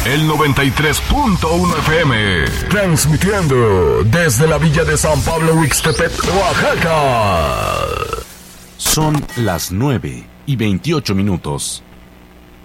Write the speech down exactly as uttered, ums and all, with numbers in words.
el noventa y tres punto uno F M, transmitiendo desde la villa de San Pablo Huixtepec, Oaxaca. Son las nueve y veintiocho minutos.